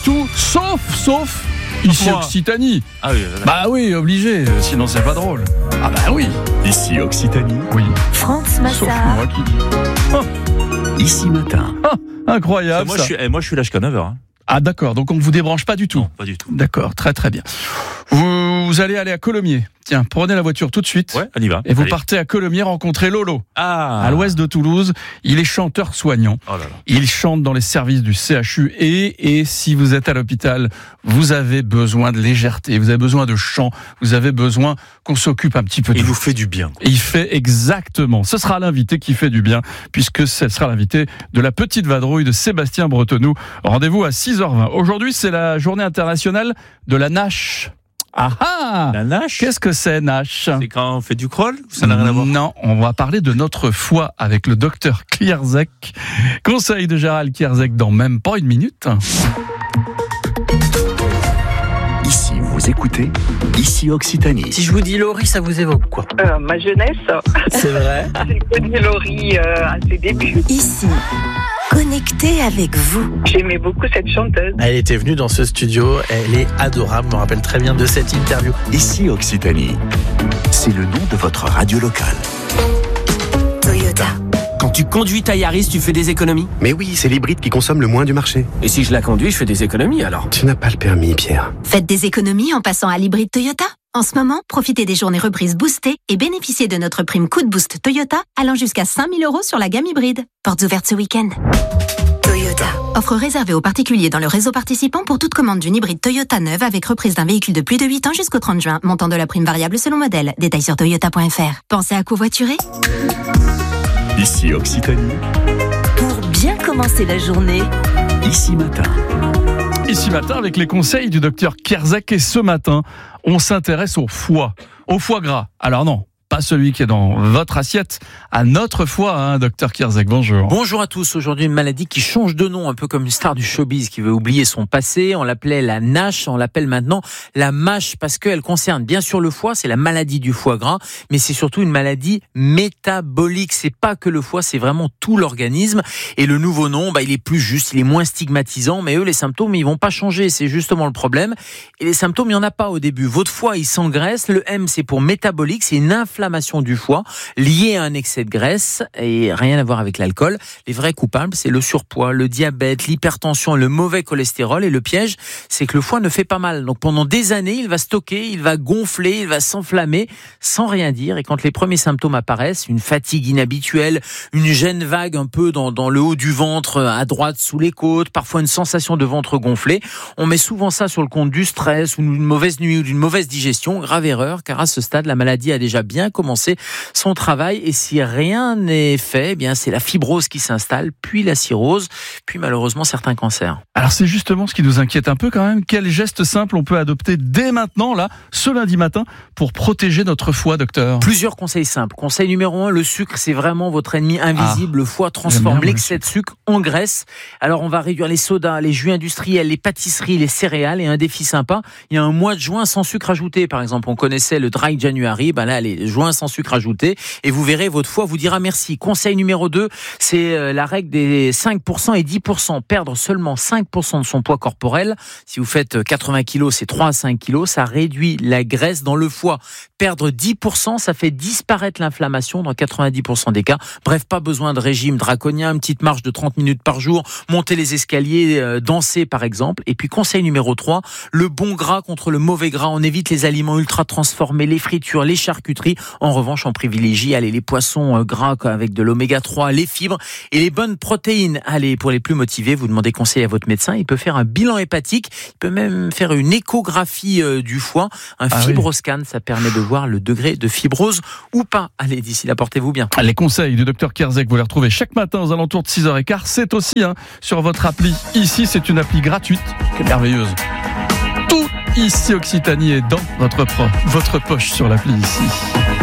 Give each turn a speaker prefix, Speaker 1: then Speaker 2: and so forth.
Speaker 1: tout, sauf ici Occitanie.
Speaker 2: Ah oui,
Speaker 1: bah oui, obligé, sinon c'est pas drôle. Ah bah oui.
Speaker 3: Ici Occitanie.
Speaker 1: Oui.
Speaker 4: France Massard.
Speaker 1: Sauf moi qui dis.
Speaker 3: Ici Matin.
Speaker 1: Incroyable.
Speaker 2: moi,
Speaker 1: ça.
Speaker 2: je suis là jusqu'à 9h. Hein.
Speaker 1: Ah d'accord, donc on ne vous débranche pas du tout.
Speaker 2: Non, pas du tout.
Speaker 1: D'accord, très très bien. Vous allez aller à Colomiers. Tiens, prenez la voiture tout de suite.
Speaker 2: Ouais, on y va.
Speaker 1: Et vous partez à Colomiers rencontrer Lolo.
Speaker 2: À
Speaker 1: l'ouest de Toulouse. Il est chanteur soignant.
Speaker 2: Oh là là.
Speaker 1: Il chante dans les services du CHU et si vous êtes à l'hôpital, vous avez besoin de légèreté, vous avez besoin de chant, vous avez besoin qu'on s'occupe un petit peu de
Speaker 2: Il
Speaker 1: vous.
Speaker 2: vous fait du bien.
Speaker 1: Et il fait exactement. Ce sera l'invité qui fait du bien, puisque ce sera l'invité de la petite vadrouille de Sébastien Bretenoux. Rendez-vous à 6h20. Aujourd'hui, c'est la journée internationale de la nage. Ah ah!
Speaker 2: La nage?
Speaker 1: Qu'est-ce que c'est, nage?
Speaker 2: C'est quand on fait du crawl? Ça n'a rien à voir?
Speaker 1: Non, on va parler de notre foie avec le docteur Kierzek. Conseil de Gérald Kierzek dans même pas une minute.
Speaker 3: Ici, vous écoutez Ici Occitanie.
Speaker 5: Si je vous dis Laurie, ça vous évoque quoi?
Speaker 6: Ma jeunesse.
Speaker 5: C'est vrai?
Speaker 6: J'ai connu Laurie à ses débuts.
Speaker 4: Ici, connecté avec vous.
Speaker 6: J'aimais beaucoup cette chanteuse.
Speaker 5: Elle était venue dans ce studio, elle est adorable, je me rappelle très bien de cette interview.
Speaker 3: Ici Occitanie. C'est le nom de votre radio locale.
Speaker 4: Toyota.
Speaker 7: Quand tu conduis ta Yaris, tu fais des économies.
Speaker 8: Mais oui, c'est l'hybride qui consomme le moins du marché.
Speaker 7: Et si je la conduis, je fais des économies alors.
Speaker 8: Tu n'as pas le permis, Pierre.
Speaker 4: Faites des économies en passant à l'hybride Toyota. En ce moment, profitez des journées reprises boostées et bénéficiez de notre prime coup de boost Toyota allant jusqu'à 5 000 € sur la gamme hybride. Portes ouvertes ce week-end. Toyota. Offre réservée aux particuliers dans le réseau participant pour toute commande d'une hybride Toyota neuve avec reprise d'un véhicule de plus de 8 ans jusqu'au 30 juin. Montant de la prime variable selon modèle. Détails sur toyota.fr. Pensez à covoiturer?
Speaker 3: Ici Occitanie.
Speaker 4: Pour bien commencer la journée.
Speaker 3: Ici Matin.
Speaker 1: Ici matin avec les conseils du docteur Kierzek et ce matin, on s'intéresse au foie gras. Alors non, pas celui qui est dans votre assiette, à notre foie, hein, docteur Kierzek, bonjour.
Speaker 5: Bonjour à tous, aujourd'hui une maladie qui change de nom, un peu comme une star du showbiz qui veut oublier son passé. On l'appelait la NASH, on l'appelle maintenant la MASH parce qu'elle concerne bien sûr le foie, c'est la maladie du foie gras, mais c'est surtout une maladie métabolique. C'est pas que le foie, c'est vraiment tout l'organisme. Et le nouveau nom, il est plus juste, il est moins stigmatisant, mais eux, les symptômes, ils vont pas changer, c'est justement le problème. Et les symptômes, il y en a pas au début. Votre foie, il s'engraisse, le M, c'est pour métabolique, c'est une inflammation du foie liée à un excès de graisse et rien à voir avec l'alcool. Les vrais coupables, c'est le surpoids, le diabète, l'hypertension, le mauvais cholestérol. Et le piège, c'est que le foie ne fait pas mal. Donc pendant des années, il va stocker, il va gonfler, il va s'enflammer sans rien dire. Et quand les premiers symptômes apparaissent, une fatigue inhabituelle, une gêne vague un peu dans le haut du ventre, à droite, sous les côtes, parfois une sensation de ventre gonflé, on met souvent ça sur le compte du stress ou d'une mauvaise nuit ou d'une mauvaise digestion. Grave erreur, car à ce stade, la maladie a déjà bien commencé son travail. Et si rien n'est fait, eh bien c'est la fibrose qui s'installe, puis la cirrhose, puis malheureusement certains cancers.
Speaker 1: Alors c'est justement ce qui nous inquiète un peu quand même. Quel geste simple on peut adopter dès maintenant, là, ce lundi matin, pour protéger notre foie, docteur?
Speaker 5: Plusieurs conseils simples. Conseil numéro 1, le sucre, c'est vraiment votre ennemi invisible. Le foie transforme l'excès de sucre en graisse. Alors on va réduire les sodas, les jus industriels, les pâtisseries, les céréales. Et un défi sympa, il y a un mois de juin sans sucre ajouté. Par exemple, on connaissait le Dry January, là, les juin sans sucre ajouté. Et vous verrez, votre foie vous dira merci. Conseil numéro 2, c'est la règle des 5% et 10%. Perdre seulement 5% de son poids corporel. Si vous faites 80 kilos, c'est 3 à 5 kilos. Ça réduit la graisse dans le foie. Perdre 10%, ça fait disparaître l'inflammation dans 90% des cas. Bref, pas besoin de régime draconien, une petite marche de 30 minutes par jour, monter les escaliers, danser par exemple. Et puis conseil numéro 3, le bon gras contre le mauvais gras. On évite les aliments ultra transformés, les fritures, les charcuteries. En revanche, on privilégie les poissons gras avec de l'oméga 3, les fibres et les bonnes protéines. Allez, pour les plus motivés, vous demandez conseil à votre médecin. Il peut faire un bilan hépatique, il peut même faire une échographie du foie, un fibroscan, ça permet de voir le degré de fibrose ou pas. Allez, d'ici là, portez-vous bien.
Speaker 1: Les conseils du docteur Kierzek, vous les retrouvez chaque matin aux alentours de 6h15. C'est aussi sur votre appli. Ici, c'est une appli gratuite, qui est merveilleuse. Tout Ici Occitanie est dans votre poche sur l'appli ici.